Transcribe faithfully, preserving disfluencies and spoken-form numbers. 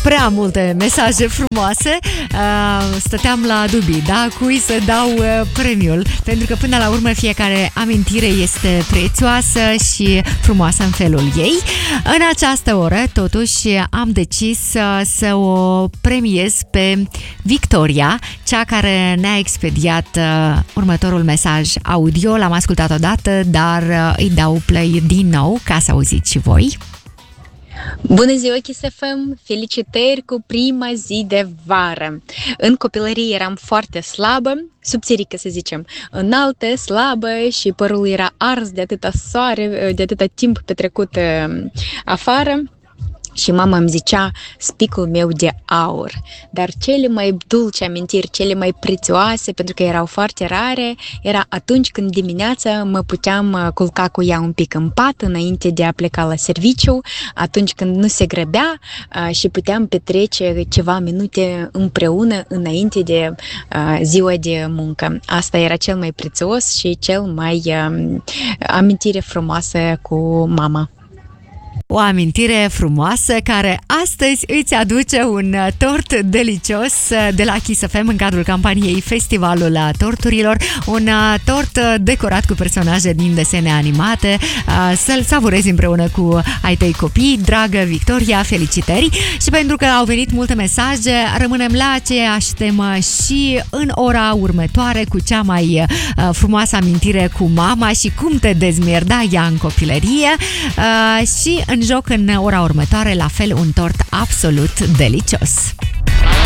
prea multe mesaje frumoase. Stăteam la dubii, da? Cui să dau premiul? Pentru că până la urmă fiecare amintire este prețioasă și frumoasă în felul ei. În această oră, totuși, am decis să o premiez pe Victoria, cea care ne-a expediat următorul mesaj audio. L-am ascultat odată, dar îi dau play din nou ca să auziți și voi. Bună ziua, Kiss F M! Felicitări cu prima zi de vară! În copilărie eram foarte slabă, subțirică să zicem, înaltă, slabă și părul era ars de atâta soare, de atâta timp petrecut afară. Și mama îmi zicea spicul meu de aur. Dar cele mai dulce amintiri, cele mai prețioase, pentru că erau foarte rare, era atunci când dimineața mă puteam culca cu ea un pic în pat înainte de a pleca la serviciu, atunci când nu se grăbea și puteam petrece ceva minute împreună înainte de ziua de muncă. Asta era cel mai prețios și cel mai amintire frumoasă cu mama. O amintire frumoasă care astăzi îți aduce un tort delicios de la Kiss F M în cadrul campaniei Festivalul Torturilor, un tort decorat cu personaje din desene animate. Să-l savurezi împreună cu ai tăi copii. Dragă Victoria, felicitări! Și pentru că au venit multe mesaje, rămânem la aceeași temă și în ora următoare cu cea mai frumoasă amintire cu mama și cum te dezmierda ea în copilărie și în joc în ora următoare, la fel, un tort absolut delicios.